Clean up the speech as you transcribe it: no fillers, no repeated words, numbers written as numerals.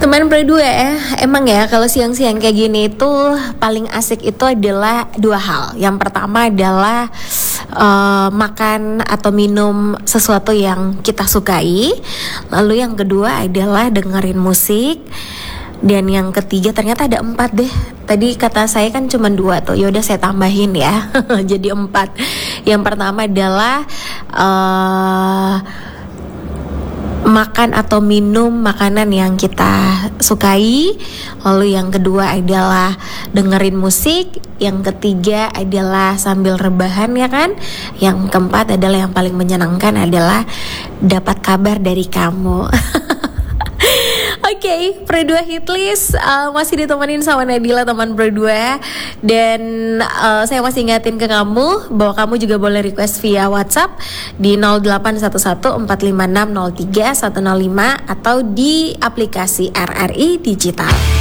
Teman berdua ya, emang ya kalau siang-siang kayak gini itu paling asik itu adalah dua hal. Yang pertama adalah makan atau minum sesuatu yang kita sukai. Lalu yang kedua adalah dengerin musik. Dan yang ketiga ternyata ada 4 deh. Tadi kata saya kan cuma 2 tuh. Yaudah saya tambahin ya. Jadi 4. Yang pertama adalah makan atau minum makanan yang kita sukai. Lalu yang kedua adalah dengerin musik. Yang ketiga adalah sambil rebahan ya kan. Yang keempat adalah yang paling menyenangkan adalah dapat kabar dari kamu. Oke, Berdua Hitlist masih ditemenin sama Nadila teman berdua. Dan saya masih ingatin ke kamu bahwa kamu juga boleh request via WhatsApp di 081145603105 atau di aplikasi RRI Digital.